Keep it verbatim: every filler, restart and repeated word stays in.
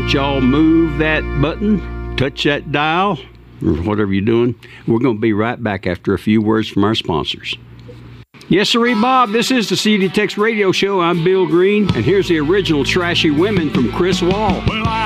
let y'all move that button, touch that dial, or whatever you're doing. We're going to be right back after a few words from our sponsors. Yes, sirree, Bob. This is the C D Tex Radio Show. I'm Bill Green, and here's the original Trashy Women from Chris Wall. Well, I